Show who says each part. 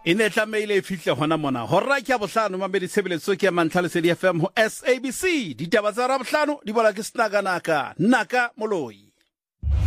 Speaker 1: e ne tlameile e fihle hona mona hora ke ya bohlano mamedi tshebeletso ke ya Mantlhalesedi FM ho SABC ditaba tsa ra bohlano di bola ke Snakanaka Naka Moloi.